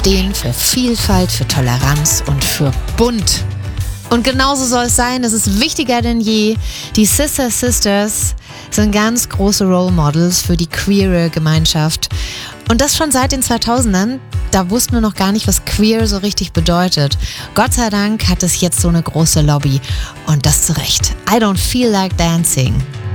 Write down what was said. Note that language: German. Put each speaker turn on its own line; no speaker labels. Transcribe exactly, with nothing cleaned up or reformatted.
stehen für Vielfalt, für Toleranz und für bunt. Und genauso soll es sein, es ist wichtiger denn je. Die Sister Sisters sind ganz große Role Models für die queere Gemeinschaft. Und das schon seit den zweitausendern. Da wussten wir noch gar nicht, was queer so richtig bedeutet. Gott sei Dank hat es jetzt so eine große Lobby. Und das zu Recht. I don't feel like dancing.